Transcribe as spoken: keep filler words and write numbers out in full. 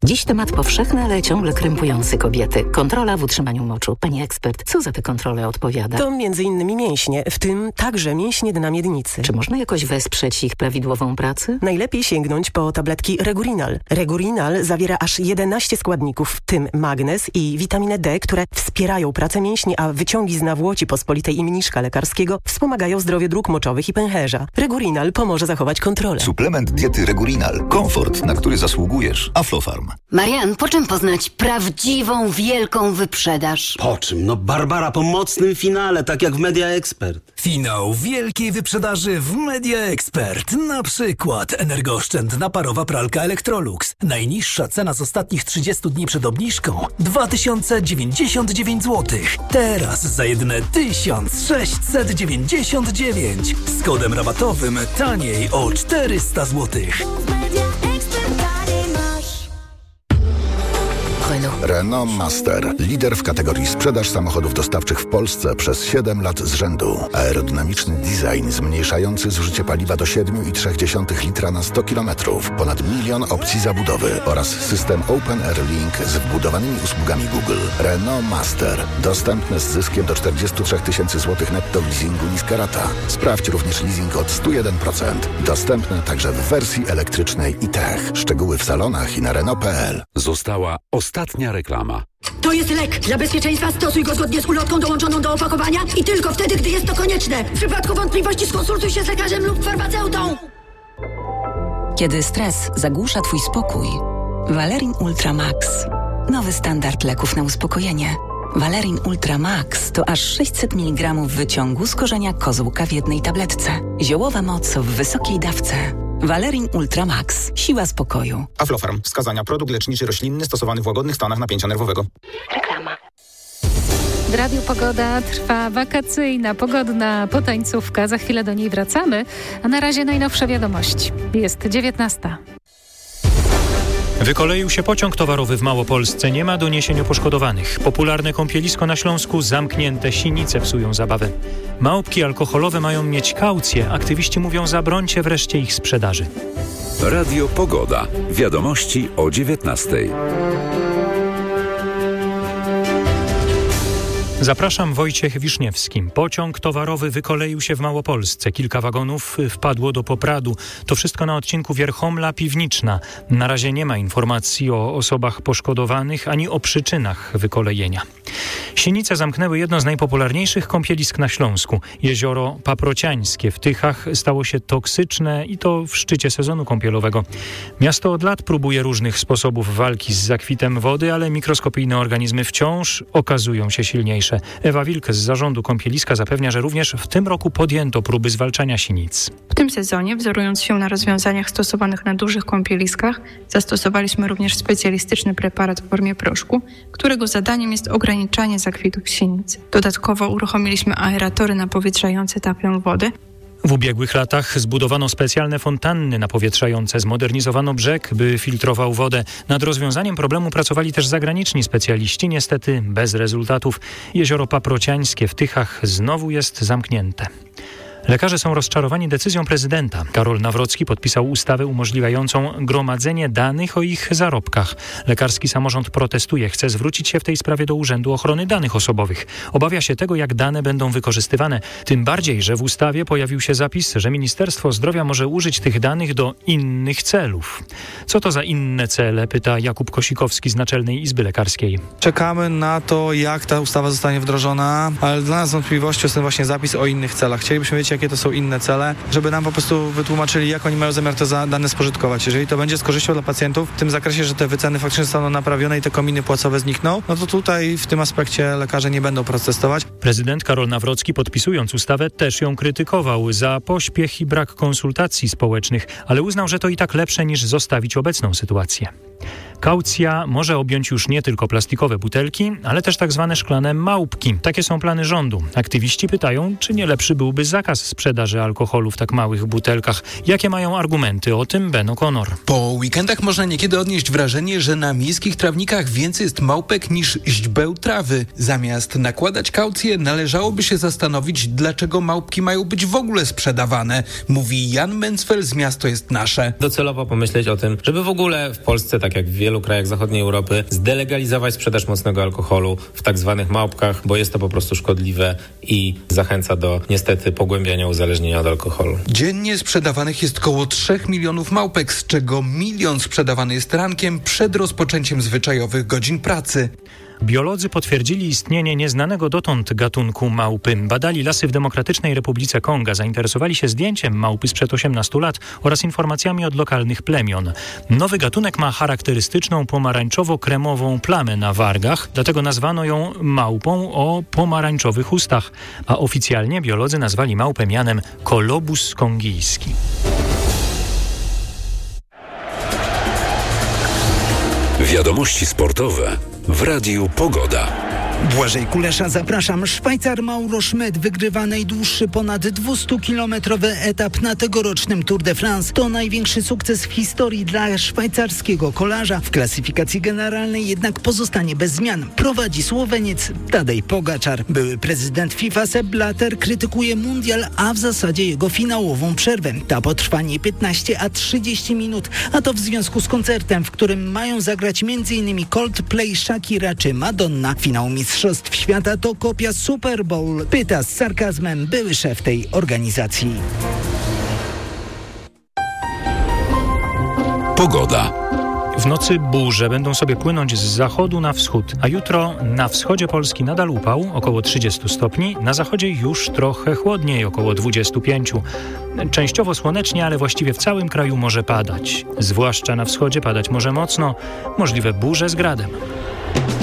Dziś temat powszechny, ale ciągle krępujący kobiety. Kontrola w utrzymaniu moczu. Pani ekspert, co za tę kontrolę odpowiada? To między innymi mięśnie, w tym także mięśnie dna miednicy. Czy można jakoś wesprzeć ich prawidłową pracę? Najlepiej sięgnąć po tabletki Regurinal. Regurinal zawiera aż jedenaście składników, w tym magnez i witaminę D, które wspierają pracę mięśni, a wyciągi z nawłoci pospolitej i mniszka lekarskiego wspomagają zdrowie dróg moczowych i pęcherza. Regurinal pomoże zachować kontrolę. Suplement diety Regurinal. Komfort, na który zasługujesz. Aflofarm. Marian, po czym poznać prawdziwą, wielką wyprzedaż? Po czym? No Barbara, po mocnym finale, tak jak w Media Expert. Finał wielkiej wyprzedaży w Media Expert. Na przykład energooszczędna parowa pralka Electrolux. Najniższa cena z ostatnich trzydziestu dni przed obniżką dwa tysiące dziewięćdziesiąt dziewięć złotych. Teraz za jedyne tysiąc sześćset dziewięćdziesiąt dziewięć. Z kodem rabatowym taniej o czterysta złotych. Renault Master. Lider w kategorii sprzedaż samochodów dostawczych w Polsce przez siedem lat z rzędu. Aerodynamiczny design zmniejszający zużycie paliwa do siedem i trzy dziesiąte litra na sto kilometrów. Ponad milion opcji zabudowy oraz system Open Air Link z wbudowanymi usługami Google. Renault Master. Dostępne z zyskiem do czterdzieści trzy tysięcy złotych netto leasingu niska rata. Sprawdź również leasing od sto jeden procent. Dostępne także w wersji elektrycznej i tech. Szczegóły w salonach i na Renault kropka p l. Została ostatnia reklama. To jest lek. Dla bezpieczeństwa stosuj go zgodnie z ulotką dołączoną do opakowania i tylko wtedy, gdy jest to konieczne. W przypadku wątpliwości skonsultuj się z lekarzem lub farmaceutą. Kiedy stres zagłusza twój spokój, Valerin Ultra Max. Nowy standard leków na uspokojenie. Valerin Ultra Max to aż sześćset miligramów wyciągu z korzenia kozłka w jednej tabletce. Ziołowa moc w wysokiej dawce. Valerin Ultra Max. Siła spokoju. Aflofarm. Wskazania: produkt leczniczy roślinny stosowany w łagodnych stanach napięcia nerwowego. Reklama. W Radiu Pogoda trwa wakacyjna, pogodna potańcówka. Za chwilę do niej wracamy, a na razie najnowsze wiadomości. Jest dziewiętnasta. Wykoleił się pociąg towarowy w Małopolsce. Nie ma doniesień o poszkodowanych. Popularne kąpielisko na Śląsku zamknięte. Sinice psują zabawę. Małpki alkoholowe mają mieć kaucję. Aktywiści mówią: zabrońcie wreszcie ich sprzedaży. Radio Pogoda. Wiadomości o dziewiętnastej. Zapraszam, Wojciech Wiszniewski. Pociąg towarowy wykoleił się w Małopolsce. Kilka wagonów wpadło do Popradu. To wszystko na odcinku Wierchomla-Piwniczna. Na razie nie ma informacji o osobach poszkodowanych ani o przyczynach wykolejenia. Sinice zamknęły jedno z najpopularniejszych kąpielisk na Śląsku. Jezioro Paprociańskie w Tychach stało się toksyczne i to w szczycie sezonu kąpielowego. Miasto od lat próbuje różnych sposobów walki z zakwitem wody, ale mikroskopijne organizmy wciąż okazują się silniejsze. Ewa Wilk z zarządu kąpieliska zapewnia, że również w tym roku podjęto próby zwalczania sinic. W tym sezonie, wzorując się na rozwiązaniach stosowanych na dużych kąpieliskach, zastosowaliśmy również specjalistyczny preparat w formie proszku, którego zadaniem jest ograniczanie zakwitów sinic. Dodatkowo uruchomiliśmy aeratory napowietrzające tapią wody. W ubiegłych latach zbudowano specjalne fontanny napowietrzające, zmodernizowano brzeg, by filtrował wodę. Nad rozwiązaniem problemu pracowali też zagraniczni specjaliści, niestety bez rezultatów. Jezioro Paprociańskie w Tychach znowu jest zamknięte. Lekarze są rozczarowani decyzją prezydenta. Karol Nawrocki podpisał ustawę umożliwiającą gromadzenie danych o ich zarobkach. Lekarski samorząd protestuje, chce zwrócić się w tej sprawie do Urzędu Ochrony Danych Osobowych. Obawia się tego, jak dane będą wykorzystywane. Tym bardziej, że w ustawie pojawił się zapis, że Ministerstwo Zdrowia może użyć tych danych do innych celów. Co to za inne cele? Pyta Jakub Kosikowski z Naczelnej Izby Lekarskiej. Czekamy na to, jak ta ustawa zostanie wdrożona, ale dla nas wątpliwością jest ten właśnie zapis o innych celach. Chcielibyśmy wiedzieć, jakie to są inne cele, żeby nam po prostu wytłumaczyli, jak oni mają zamiar te dane spożytkować. Jeżeli to będzie z korzyścią dla pacjentów, w tym zakresie, że te wyceny faktycznie zostaną naprawione i te kominy płacowe znikną, no to tutaj w tym aspekcie lekarze nie będą protestować. Prezydent Karol Nawrocki, podpisując ustawę, też ją krytykował za pośpiech i brak konsultacji społecznych, ale uznał, że to i tak lepsze niż zostawić obecną sytuację. Kaucja może objąć już nie tylko plastikowe butelki, ale też tak zwane szklane małpki. Takie są plany rządu. Aktywiści pytają, czy nie lepszy byłby zakaz sprzedaży alkoholu w tak małych butelkach. Jakie mają argumenty? O tym Ben O'Connor. Po weekendach można niekiedy odnieść wrażenie, że na miejskich trawnikach więcej jest małpek niż źdźbeł trawy. Zamiast nakładać kaucje, należałoby się zastanowić, dlaczego małpki mają być w ogóle sprzedawane, mówi Jan Mencfel z Miasto jest nasze. Docelowo pomyśleć o tym, żeby w ogóle w Polsce, tak jak w wielu krajach zachodniej Europy, zdelegalizować sprzedaż mocnego alkoholu w tak zwanych małpkach, bo jest to po prostu szkodliwe i zachęca do niestety pogłębiania uzależnienia od alkoholu. Dziennie sprzedawanych jest około trzech milionów małpek, z czego milion sprzedawany jest rankiem przed rozpoczęciem zwyczajowych godzin pracy. Biolodzy potwierdzili istnienie nieznanego dotąd gatunku małpy. Badali lasy w Demokratycznej Republice Konga. Zainteresowali się zdjęciem małpy sprzed osiemnastu lat oraz informacjami od lokalnych plemion. Nowy gatunek ma charakterystyczną pomarańczowo-kremową plamę na wargach, dlatego nazwano ją małpą o pomarańczowych ustach, a oficjalnie biolodzy nazwali małpę mianem Colobus kongijski. Wiadomości sportowe w Radiu Pogoda. Błażej Kulesza, zapraszam. Szwajcar Mauro Schmidt wygrywa najdłuższy ponad dwustukilometrowy etap na tegorocznym Tour de France. To największy sukces w historii dla szwajcarskiego kolarza. W klasyfikacji generalnej jednak pozostanie bez zmian. Prowadzi Słoweniec Tadej Pogaczar. Były prezydent FIFA Sepp Blatter krytykuje mundial, a w zasadzie jego finałową przerwę. Ta potrwa nie piętnaście, a trzydzieści minut. A to w związku z koncertem, w którym mają zagrać między innymi Coldplay, Shakira czy Madonna. Finał Mistrzostw Świata to kopia Super Bowl, pyta z sarkazmem były szef tej organizacji. Pogoda. W nocy burze będą sobie płynąć z zachodu na wschód, a jutro na wschodzie Polski nadal upał, około trzydzieści stopni, na zachodzie już trochę chłodniej, około dwadzieścia pięć. Częściowo słonecznie, ale właściwie w całym kraju może padać. Zwłaszcza na wschodzie padać może mocno, możliwe burze z gradem.